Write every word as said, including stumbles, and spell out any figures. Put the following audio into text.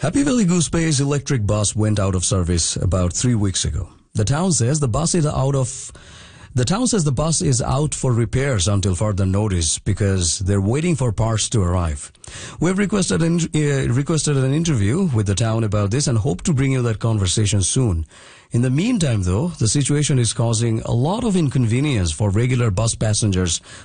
Happy Valley Goose Bay's electric bus went out of service about three weeks ago. The town says the bus is out of the town says the bus is out for repairs until further notice because they're waiting for parts to arrive. We have requested an, uh, requested an interview with the town about this and hope to bring you that conversation soon. In the meantime, though, the situation is causing a lot of inconvenience for regular bus passengers